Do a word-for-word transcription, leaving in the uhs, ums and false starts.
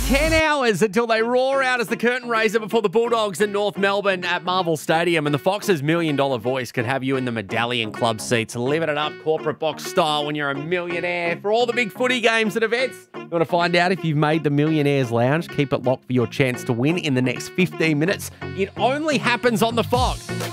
ten hours until they roar out as the curtain raiser before the Bulldogs in North Melbourne at Marvel Stadium. And the Fox's Million Dollar Voice could have you in the Medallion Club seats, living it up corporate box style when you're a millionaire for all the big footy games and events. You want to find out if you've made the Millionaires Lounge? Keep it locked for your chance to win in the next fifteen minutes. It only happens on the Fox.